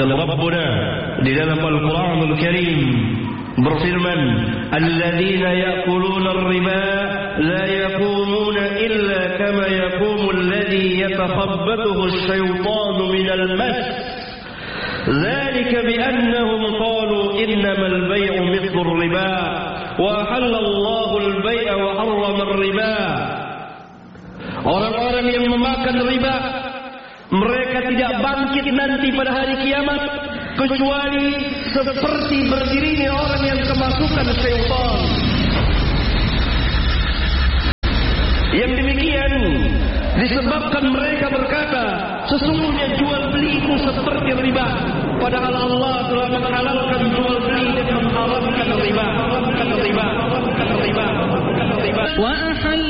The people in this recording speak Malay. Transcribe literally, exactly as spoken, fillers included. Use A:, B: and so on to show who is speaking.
A: Dan Rabbuna di dalam Al-Quranul Karim berfirman, "Alladzina ya'kuluna ar-riba la yaqumuna illa kama yaqumu alladhi yatakhabbathu asy-syaitanu minal mas. Dzalika bi annahum qalu innamal bay'u mithlu ar-riba wa ahalla Allahu al-bay'a wa harrama ar-riba." Orang-orang yang memakan riba, mereka tidak bangkit nanti pada hari kiamat kecuali seperti berdirinya orang yang kemasukan syaitan. Yang demikian disebabkan mereka berkata, sesungguhnya jual beli itu seperti riba, padahal Allah telah menghalalkan jual beli dan mengharamkan riba. Mengharamkan riba. Mengharamkan riba. Mengharamkan riba.
B: Wa ahalla